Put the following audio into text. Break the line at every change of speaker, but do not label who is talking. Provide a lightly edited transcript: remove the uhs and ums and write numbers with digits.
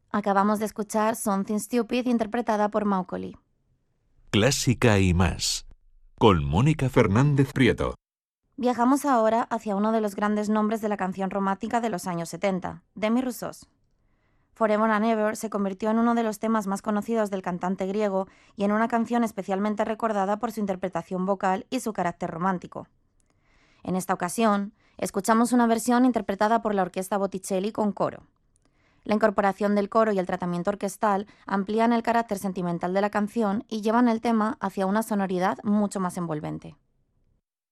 Acabamos de escuchar Something Stupid interpretada por Macaulay.
Clásica y más, con Mónica Fernández Prieto.
Viajamos ahora hacia uno de los grandes nombres de la canción romántica de los años 70, Demi Roussos. Forever and Ever se convirtió en uno de los temas más conocidos del cantante griego y en una canción especialmente recordada por su interpretación vocal y su carácter romántico. En esta ocasión, escuchamos una versión interpretada por la Orquesta Botticelli con coro. La incorporación del coro y el tratamiento orquestal amplían el carácter sentimental de la canción y llevan el tema hacia una sonoridad mucho más envolvente.